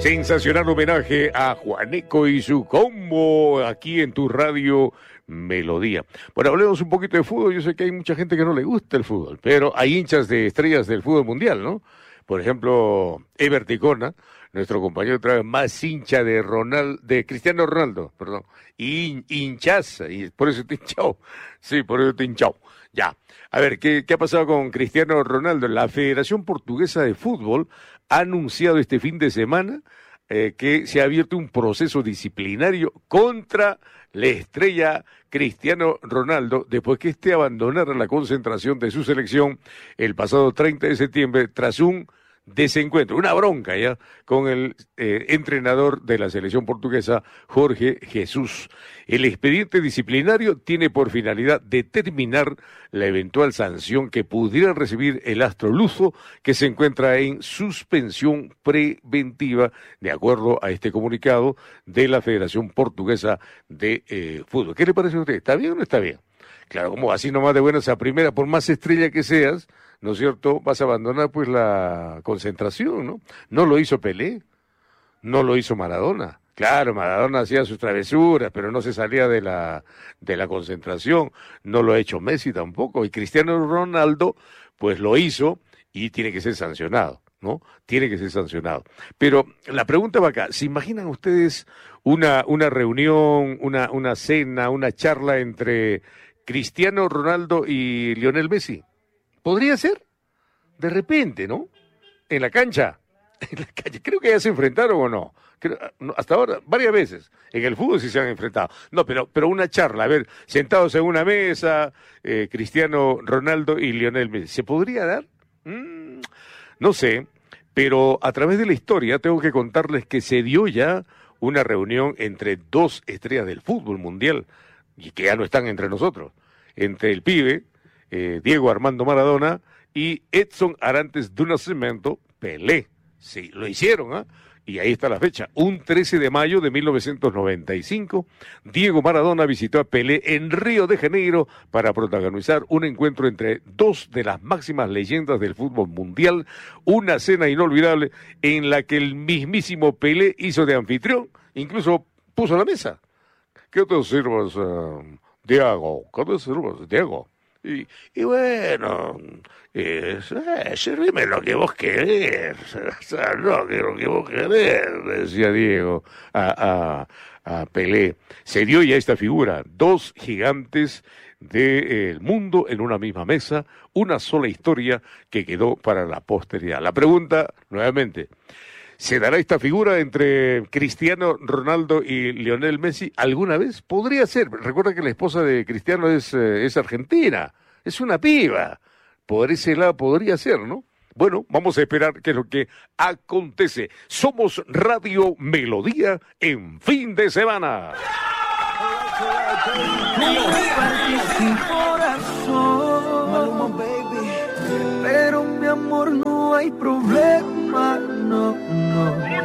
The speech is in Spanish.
Sensacional homenaje a Juaneco y su combo aquí en tu radio Melodía. Bueno, hablemos un poquito de fútbol. Yo sé que hay mucha gente que no le gusta el fútbol, pero hay hinchas de estrellas del fútbol mundial, ¿no? Por ejemplo, Ever Ticona, nuestro compañero otra vez más hincha de Cristiano Ronaldo, perdón, y hinchaza, y por eso te hinchado. Sí, por eso te hinchado. Ya. A ver, ¿qué ha pasado con Cristiano Ronaldo? La Federación Portuguesa de Fútbol ha anunciado este fin de semana que se ha abierto un proceso disciplinario contra la estrella Cristiano Ronaldo después que éste abandonara la concentración de su selección el pasado 30 de septiembre tras un desencuentro, una bronca ya, con el entrenador de la selección portuguesa, Jorge Jesús. El expediente disciplinario tiene por finalidad determinar la eventual sanción que pudiera recibir el astro luso, que se encuentra en suspensión preventiva, de acuerdo a este comunicado de la Federación Portuguesa de Fútbol. ¿Qué le parece a usted? ¿Está bien o no está bien? Claro, como así nomás de buenas a primera, por más estrella que seas, ¿no es cierto?, vas a abandonar pues la concentración, ¿no? No lo hizo Pelé, no lo hizo Maradona. Claro, Maradona hacía sus travesuras, pero no se salía de la concentración. No lo ha hecho Messi tampoco. Y Cristiano Ronaldo, pues lo hizo y tiene que ser sancionado, ¿no? Tiene que ser sancionado. Pero la pregunta va acá, ¿se imaginan ustedes una reunión, una cena, una charla entre Cristiano Ronaldo y Lionel Messi? ¿Podría ser? De repente, ¿no? En la cancha. En la calle. Creo que ya se enfrentaron o no. Hasta ahora, varias veces. En el fútbol sí se han enfrentado. No, pero una charla, a ver, sentados en una mesa, Cristiano Ronaldo y Lionel Messi. ¿Se podría dar? No sé, pero a través de la historia tengo que contarles que se dio ya una reunión entre dos estrellas del fútbol mundial, y que ya no están entre nosotros, entre el pibe, Diego Armando Maradona, y Edson Arantes do Nascimento, Pelé. Sí, lo hicieron, ¿ah? Y ahí está la fecha, un 13 de mayo de 1995, Diego Maradona visitó a Pelé en Río de Janeiro para protagonizar un encuentro entre dos de las máximas leyendas del fútbol mundial, una cena inolvidable en la que el mismísimo Pelé hizo de anfitrión, incluso puso la mesa. ¿Qué te sirvas, Diego? ¿Qué te sirvas, Diego? Y bueno, servime lo que vos querés, o sea, lo que vos querés, decía Diego a Pelé. Se dio ya esta figura, dos gigantes del mundo en una misma mesa, una sola historia que quedó para la posteridad. La pregunta, nuevamente, ¿se dará esta figura entre Cristiano Ronaldo y Lionel Messi alguna vez? Podría ser. Recuerda que la esposa de Cristiano es argentina. Es una piba. Por ese lado podría ser, ¿no? Bueno, vamos a esperar qué es lo que acontece. Somos Radio Melodía en fin de semana. Pero mi amor, no hay problema, no, no.